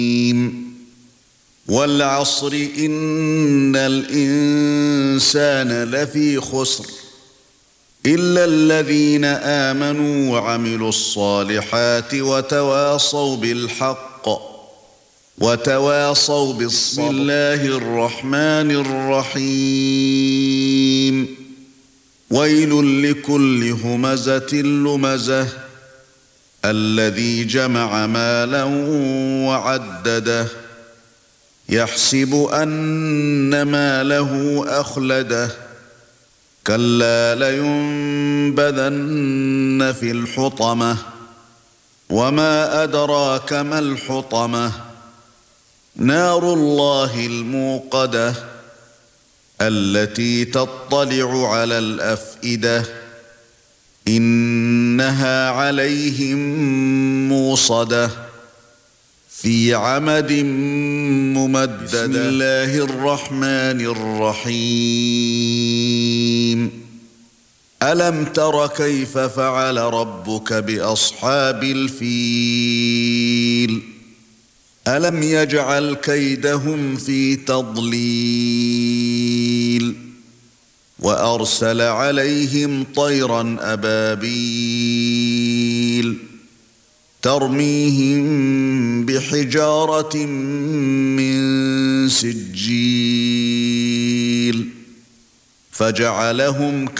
وَالْعَصْرِ إِنَّ الْإِنسَانَ لَفِي خُسْرٍ إِلَّا الَّذِينَ آمَنُوا وَعَمِلُوا الصَّالِحَاتِ وَتَوَاصَوْا بِالْحَقِّ وَتَوَاصَوْا بِالصَّبْرِ. بسم الله الرحمن الرحيم. وَيْلٌ لِكُلِّ هُمَزَةٍ لُمَزَةٍ الَّذِي جَمَعَ مَالًا وَعَدَّدَهُ يَحْسَبُ أَنَّ مَالَهُ أَخْلَدَهُ كَلَّا لَيُنبَذَنَّ فِي الْحُطَمَةِ وَمَا أَدْرَاكَ مَا الْحُطَمَةُ نَارُ اللَّهِ الْمُوقَدَةُ الَّتِي تَطَّلِعُ عَلَى الْأَفْئِدَةِ إِنَّهَا عَلَيْهِمْ مُؤْصَدَةٌ في عمد ممددة. بسم الله الرحمن الرحيم. ألم تر كيف فعل ربك بأصحاب الفيل ألم يجعل كيدهم في تضليل وأرسل عليهم طيرا أبابيل ترميهم بحجارة من سجيل فجعلهم